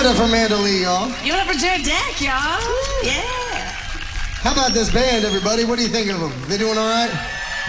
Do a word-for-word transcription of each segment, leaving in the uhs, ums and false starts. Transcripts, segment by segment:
it up for Amanda Lee, y'all. Give it up for Jared Deck, y'all. Yeah. How about this band, everybody? What do you think of them? They doing all right?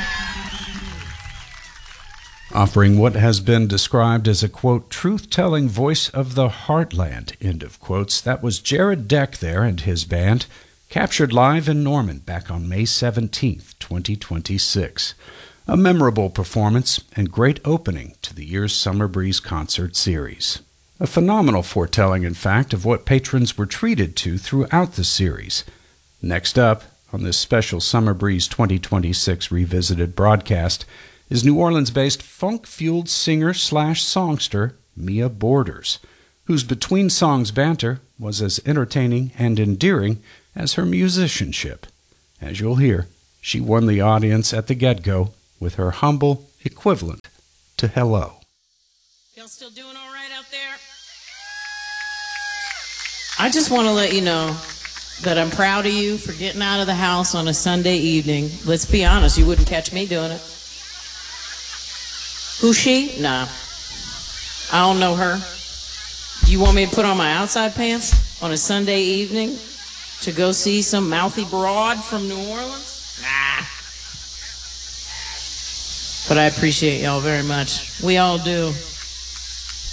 Offering what has been described as a, quote, truth-telling voice of the heartland, end of quotes. That was Jared Deck there and his band, captured live in Norman back on May seventeenth, twenty twenty-six. A memorable performance and great opening to the year's Summer Breeze concert series. A phenomenal foretelling, in fact, of what patrons were treated to throughout the series. Next up, on this special Summer Breeze twenty twenty-six Revisited broadcast, is New Orleans-based funk-fueled singer-slash-songster Mia Borders, whose between-songs banter was as entertaining and endearing as her musicianship. As you'll hear, she won the audience at the get-go with her humble equivalent to hello. Y'all still doing all right out there? I just want to let you know that I'm proud of you for getting out of the house on a Sunday evening. Let's be honest, you wouldn't catch me doing it. Who's she? Nah. I don't know her. You want me to put on my outside pants on a Sunday evening to go see some mouthy broad from New Orleans? Nah. But I appreciate y'all very much. We all do.